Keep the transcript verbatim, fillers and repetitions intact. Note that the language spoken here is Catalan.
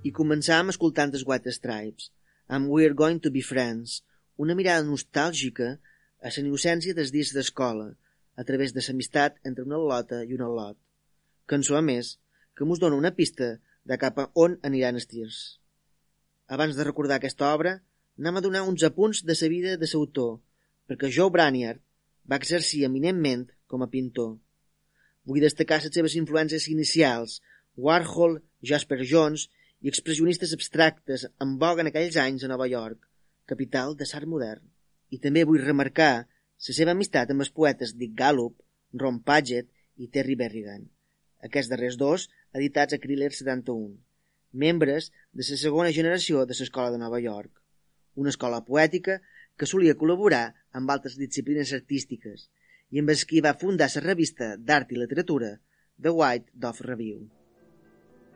i començàvem escoltant els White Stripes, amb We're Going to Be Friends, una mirada nostàlgica a la innocència dels dies d'escola, a través de l'amistat entre una al·lota i un al·lot. Cançó, a més, que mos dona una pista de cap a on aniran els tirs. Abans de recordar aquesta obra, anem a donar uns apunts de la vida de l'autor, perquè Joe Brainard va exercir eminentment com a pintor. Vull destacar les seves influències inicials, Warhol, Jasper Johns i expressionistes abstractes en voga en aquells anys a Nova York, capital de l'art modern. I també vull remarcar la seva amistat amb els poetes Dick Gallup, Ron Padgett i Terry Berrigan, aquests darrers dos editats a Kriller setanta-un, membres de la segona generació de l'Escola de Nova York, una escola poètica que solia col·laborar amb altres disciplines artístiques i amb els qui va fundar la revista d'art i literatura The White Dove Review.